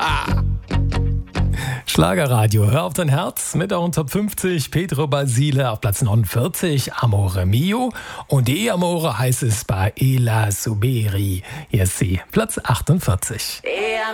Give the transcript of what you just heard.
Schlagerradio, hör auf dein Herz mit euren Top 50. Pedro Basile auf Platz 49, Amore Mio. Und die Amore heißt es bei Ela Suberi. Hier ist sie, Platz 48.